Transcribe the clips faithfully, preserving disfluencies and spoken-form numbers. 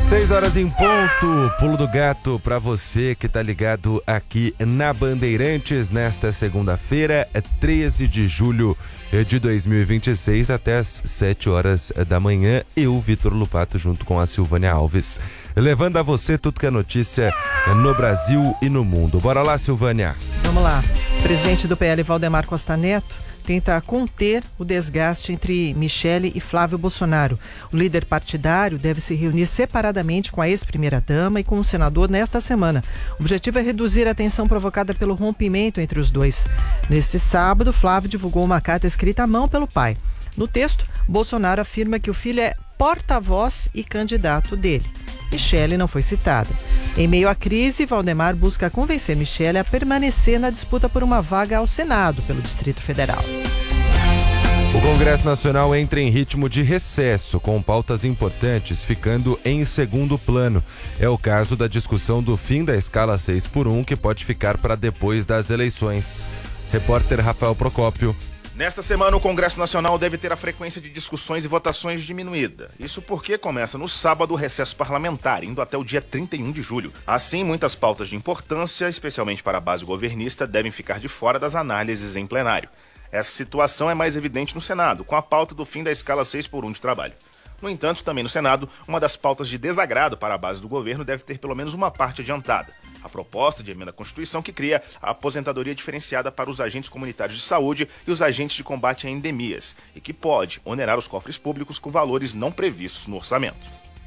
Seis horas em ponto, pulo do gato para você que tá ligado aqui na Bandeirantes nesta segunda-feira, treze de julho de dois mil e vinte e seis, até as sete horas da manhã. Eu, Vitor Lupato, junto com a Silvânia Alves, levando a você tudo que é notícia no Brasil e no mundo. Bora lá, Silvânia. Vamos lá. O presidente do P L, Valdemar Costa Neto, tenta conter o desgaste entre Michele e Flávio Bolsonaro. O líder partidário deve se reunir separadamente com a ex-primeira-dama e com o senador nesta semana. O objetivo é reduzir a tensão provocada pelo rompimento entre os dois. Neste sábado, Flávio divulgou uma carta escrita à mão pelo pai. No texto, Bolsonaro afirma que o filho é porta-voz e candidato dele. Michele não foi citada. Em meio à crise, Valdemar busca convencer Michele a permanecer na disputa por uma vaga ao Senado pelo Distrito Federal. O Congresso Nacional entra em ritmo de recesso, com pautas importantes ficando em segundo plano. É o caso da discussão do fim da escala seis por um, que pode ficar para depois das eleições. Repórter Rafael Procópio. Nesta semana, o Congresso Nacional deve ter a frequência de discussões e votações diminuída. Isso porque começa no sábado o recesso parlamentar, indo até o dia trinta e um de julho. Assim, muitas pautas de importância, especialmente para a base governista, devem ficar de fora das análises em plenário. Essa situação é mais evidente no Senado, com a pauta do fim da escala seis por um de trabalho. No entanto, também no Senado, uma das pautas de desagrado para a base do governo deve ter pelo menos uma parte adiantada. A proposta de emenda à Constituição que cria a aposentadoria diferenciada para os agentes comunitários de saúde e os agentes de combate a endemias, e que pode onerar os cofres públicos com valores não previstos no orçamento.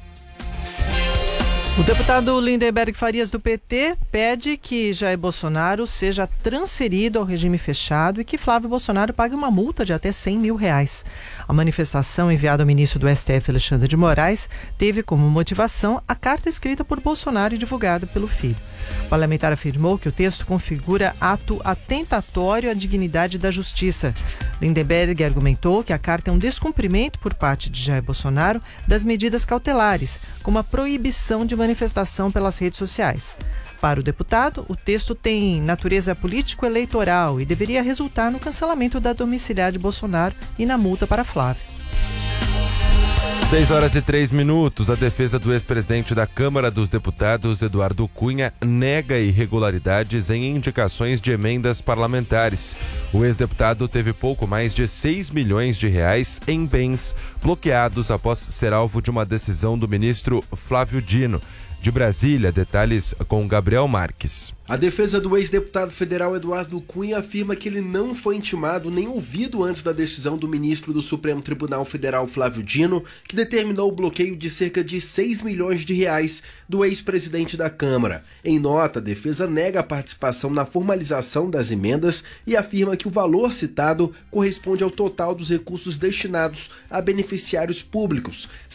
O deputado Lindenberg Farias, do P T, pede que Jair Bolsonaro seja transferido ao regime fechado e que Flávio Bolsonaro pague uma multa de até cem mil reais. A manifestação enviada ao ministro do S T F, Alexandre de Moraes, teve como motivação a carta escrita por Bolsonaro e divulgada pelo filho. O parlamentar afirmou que o texto configura ato atentatório à dignidade da justiça. Lindenberg argumentou que a carta é um descumprimento por parte de Jair Bolsonaro das medidas cautelares, como a proibição de manifestação pelas redes sociais. Para o deputado, o texto tem natureza político-eleitoral e deveria resultar no cancelamento da domiciliar de Bolsonaro e na multa para Flávio. Seis horas e três minutos. A defesa do ex-presidente da Câmara dos Deputados, Eduardo Cunha, nega irregularidades em indicações de emendas parlamentares. O ex-deputado teve pouco mais de seis milhões de reais em bens bloqueados após ser alvo de uma decisão do ministro Flávio Dino. De Brasília, detalhes com Gabriel Marques. A defesa do ex-deputado federal Eduardo Cunha afirma que ele não foi intimado nem ouvido antes da decisão do ministro do Supremo Tribunal Federal, Flávio Dino, que determinou o bloqueio de cerca de seis milhões de reais do ex-presidente da Câmara. Em nota, a defesa nega a participação na formalização das emendas e afirma que o valor citado corresponde ao total dos recursos destinados a beneficiários públicos,